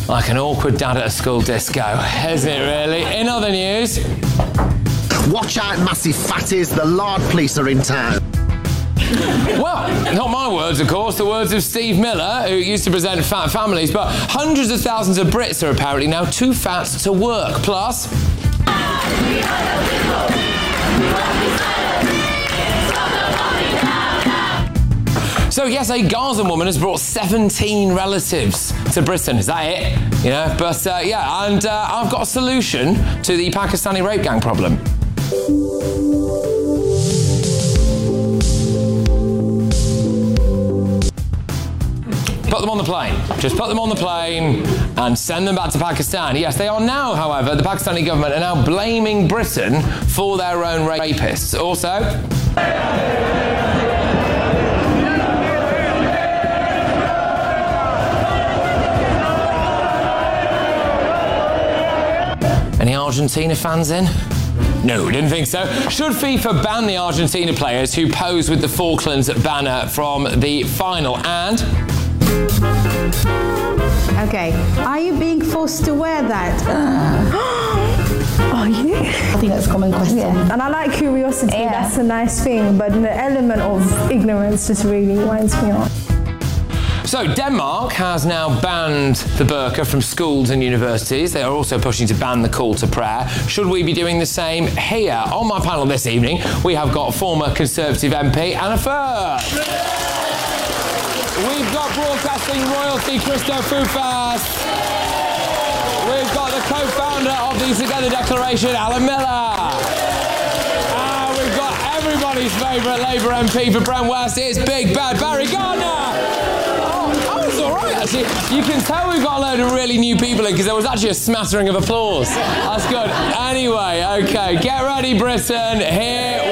Like an awkward dad at a school disco, isn't it really? In other news... Watch out, massive fatties, the Lard police are in town. Well, not my words, of course, the words of Steve Miller, who used to present Fat Families, but hundreds of thousands of Brits are apparently now too fat to work. Plus... So, yes, a Gazan woman has brought 17 relatives to Britain. Is that it? You know, but, yeah, and I've got a solution to the Pakistani rape gang problem. Put them on the plane. Just put them on the plane and send them back to Pakistan. Yes, they are now, however, the Pakistani government are now blaming Britain for their own rapists. Also... Any Argentina fans in? No, didn't think so. Should FIFA ban the Argentina players who pose with the Falklands banner from the final? And... Okay, are you being forced to wear that? Are you? I think that's a common question. Yeah. And I like curiosity, that's a nice thing, but the element of ignorance just really winds me up. So, Denmark has now banned the burqa from schools and universities. They are also pushing to ban the call to prayer. Should we be doing the same here? On my panel this evening, we have got former Conservative MP Anna Firth. We've got broadcasting royalty Christo Foufas. We've got the co-founder of the Together Declaration, Alan Miller. And we've got everybody's favourite Labour MP for Brent West. It's Big Bad Barry Gardner. It's all right, actually. You can tell we've got a load of really new people in because there was actually a smattering of applause. That's good. Anyway, okay, get ready, Britain. Here